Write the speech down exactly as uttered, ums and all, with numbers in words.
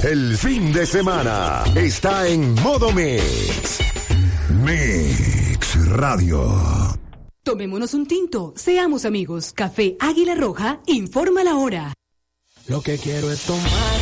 El fin de semana está en modo Mix. Mix Radio. Tomémonos un tinto, seamos amigos. Café Águila Roja, informa la hora. Lo que quiero es tomar